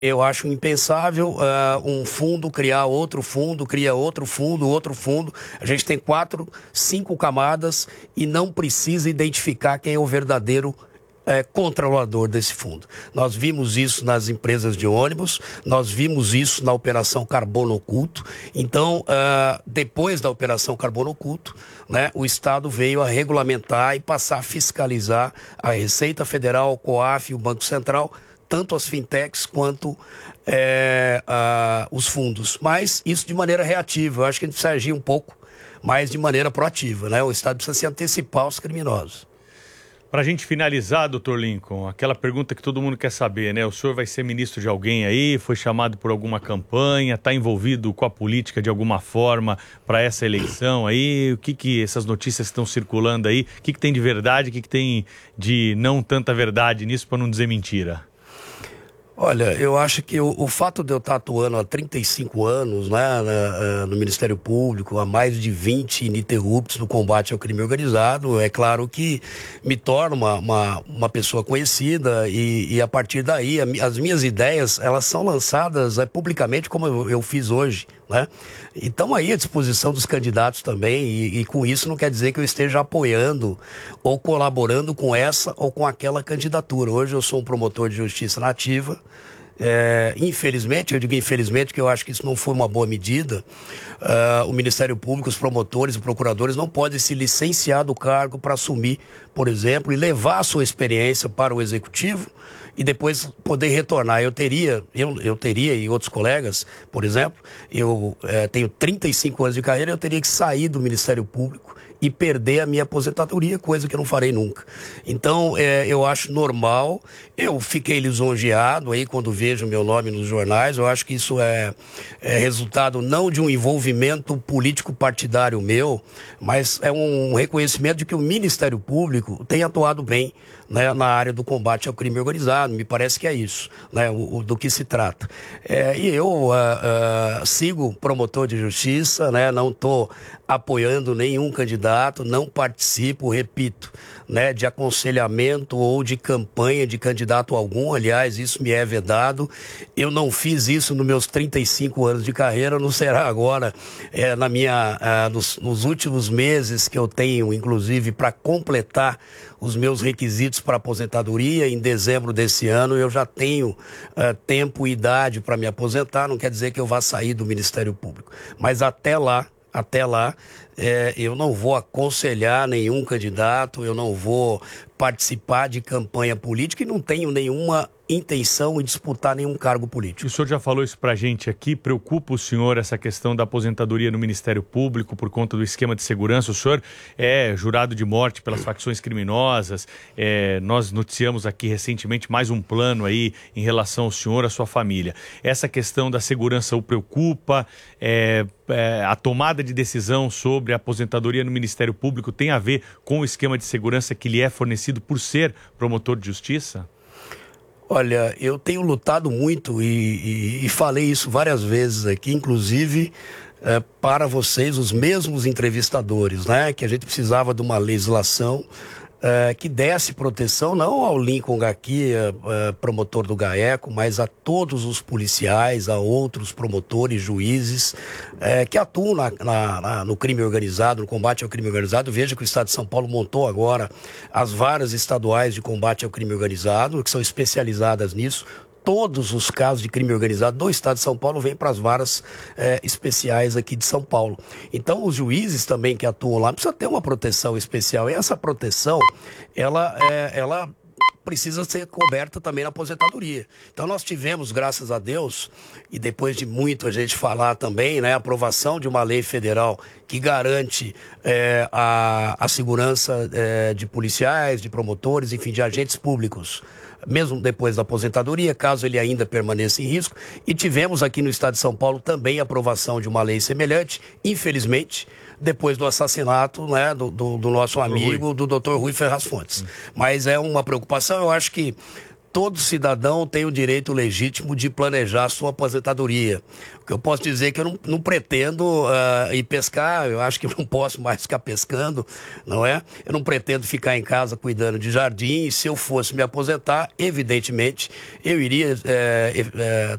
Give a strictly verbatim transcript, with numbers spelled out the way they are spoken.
Eu acho impensável uh, um fundo criar outro fundo, cria outro fundo, outro fundo. A gente tem quatro, cinco camadas e não precisa identificar quem é o verdadeiro É, controlador desse fundo. Nós vimos isso nas empresas de ônibus, nós vimos isso na Operação Carbono Oculto. Então, uh, depois da Operação Carbono Oculto, né, o Estado veio a regulamentar e passar a fiscalizar a Receita Federal, o COAF e o Banco Central, tanto as fintechs quanto é, uh, os fundos. Mas isso de maneira reativa. Eu acho que a gente precisa agir um pouco mais de maneira proativa, né? O Estado precisa se antecipar aos criminosos. Para a gente finalizar, doutor Lincoln, aquela pergunta que todo mundo quer saber, né? O senhor vai ser ministro de alguém aí, foi chamado por alguma campanha, está envolvido com a política de alguma forma para essa eleição aí? O que que essas notícias estão circulando aí? O que que tem de verdade, o que que tem de não tanta verdade nisso, para não dizer mentira? Olha, eu acho que o, o fato de eu estar atuando há trinta e cinco anos, né, na, no Ministério Público, há mais de vinte ininterruptos no combate ao crime organizado, é claro que me torna uma, uma, uma pessoa conhecida e, e a partir daí a, as minhas ideias, elas são lançadas é, publicamente como eu, eu fiz hoje, né? E estão aí à disposição dos candidatos também e, e com isso não quer dizer que eu esteja apoiando ou colaborando com essa ou com aquela candidatura. Hoje eu sou um promotor de justiça na ativa. É, infelizmente, eu digo infelizmente porque eu acho que isso não foi uma boa medida. Uh, o Ministério Público, os promotores e procuradores não podem se licenciar do cargo para assumir, por exemplo, e levar a sua experiência para o Executivo e depois poder retornar. Eu teria, eu, eu teria e outros colegas, por exemplo, eu é, tenho trinta e cinco anos de carreira, eu teria que sair do Ministério Público e perder a minha aposentadoria, coisa que eu não farei nunca. Então, é, eu acho normal, eu fiquei lisonjeado aí quando vejo meu nome nos jornais, eu acho que isso é, é resultado não de um envolvimento político partidário meu, mas é um reconhecimento de que o Ministério Público tem atuado bem, né, na área do combate ao crime organizado, me parece que é isso, né, o, o, do que se trata. É, e eu uh, uh, sigo promotor de justiça, né, não estou apoiando nenhum candidato, não participo, repito, né, de aconselhamento ou de campanha de candidato algum, aliás, isso me é vedado. Eu não fiz isso nos meus trinta e cinco anos de carreira, não será agora, é, na minha, uh, nos, nos últimos meses que eu tenho, inclusive, para completar os meus requisitos para aposentadoria. Em dezembro desse ano eu já tenho uh, tempo e idade para me aposentar, não quer dizer que eu vá sair do Ministério Público, mas até lá, até lá, é, eu não vou aconselhar nenhum candidato, eu não vou participar de campanha política e não tenho nenhuma intenção em disputar nenhum cargo político. O senhor já falou isso pra gente aqui, preocupa o senhor essa questão da aposentadoria no Ministério Público por conta do esquema de segurança? O senhor é jurado de morte pelas facções criminosas, é, nós noticiamos aqui recentemente mais um plano aí em relação ao senhor e à sua família. Essa questão da segurança o preocupa? É, é, a tomada de decisão sobre a aposentadoria no Ministério Público tem a ver com o esquema de segurança que lhe é fornecido por ser promotor de justiça? Olha, eu tenho lutado muito e, e, e falei isso várias vezes aqui, inclusive é, para vocês, os mesmos entrevistadores, né? Que a gente precisava de uma legislação é, que desse proteção não ao Lincoln Gaquia, é, promotor do GAECO, mas a todos os policiais, a outros promotores, juízes é, que atuam na, na, na, no crime organizado, no combate ao crime organizado. Veja que o Estado de São Paulo montou agora as varas estaduais de combate ao crime organizado, que são especializadas nisso. Todos os casos de crime organizado do Estado de São Paulo vêm para as varas é, especiais aqui de São Paulo. Então, os juízes também que atuam lá precisam ter uma proteção especial. E essa proteção, ela, é, ela precisa ser coberta também na aposentadoria. Então, nós tivemos, graças a Deus, e depois de muito a gente falar também, né, a aprovação de uma lei federal que garante é, a, a segurança é, de policiais, de promotores, enfim, de agentes públicos, mesmo depois da aposentadoria, caso ele ainda permaneça em risco. E tivemos aqui no Estado de São Paulo também a aprovação de uma lei semelhante, infelizmente, depois do assassinato, né, do, do, do nosso amigo, do doutor Rui Ferraz Fontes. Hum. Mas é uma preocupação, eu acho que todo cidadão tem o direito legítimo de planejar sua aposentadoria. O que eu posso dizer é que eu não, não pretendo uh, ir pescar, eu acho que eu não posso mais ficar pescando, não é? Eu não pretendo ficar em casa cuidando de jardim. Se eu fosse me aposentar, evidentemente, eu iria é, é,